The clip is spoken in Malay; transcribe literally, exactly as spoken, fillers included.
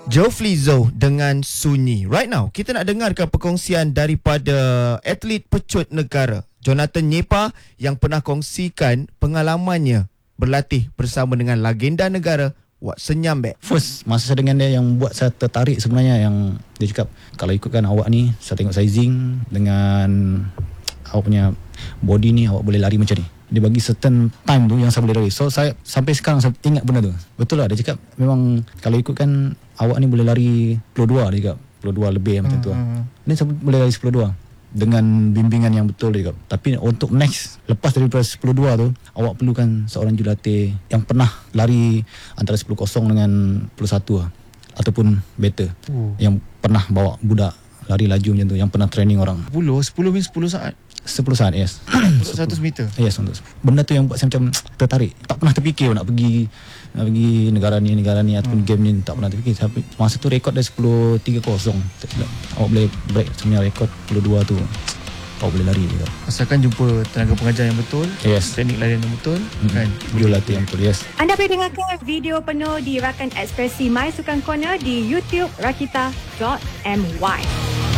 Jofli Zo dengan Sunyi. Right now, kita nak dengarkan perkongsian daripada atlet pecut negara Jonathan Nyepa yang pernah kongsikan pengalamannya berlatih bersama dengan legenda negara Watson Nyambek. First, masa saya dengan dia yang buat saya tertarik sebenarnya, yang dia cakap, kalau ikutkan awak ni, saya tengok sizing dengan awak punya body ni, awak boleh lari macam ni. Dia bagi certain time tu yang saya boleh lari. So saya sampai sekarang saya ingat benda tu. Betul lah, dia cakap memang kalau ikutkan awak ni boleh lari sepuluh dua, dia cakap sepuluh dua lebih hmm, macam tu lah. Ni saya boleh lari sepuluh dua dengan bimbingan yang betul, dia cakap. Tapi untuk next, lepas daripada sepuluh dua tu, awak perlukan seorang jurulatih yang pernah lari antara sepuluh kosong dengan sepuluh satu lah, ataupun better, uh. yang pernah bawa budak lari laju macam tu, yang pernah training orang. sepuluh, sepuluh means sepuluh saat. sepuluh saat, yes. Untuk seratus meter. Yes, untuk. Benda tu yang buat saya macam tertarik. Tak pernah terfikir nak pergi nak pergi negara ni, negara ni ataupun hmm. game ni, tak pernah terfikir. Tapi masa tu rekod dia sepuluh tiga kosong. Awak boleh break sebenarnya rekod sepuluh dua tu. Awak boleh lari juga. Asalkan jumpa tenaga pengajar yang betul, yes, teknik larian yang betul, hmm. kan? Jurulatih yang betul, yes. Anda boleh dengarkan video penuh di Rakan Ekspresi My Sukan Corner di YouTube rakita dot my.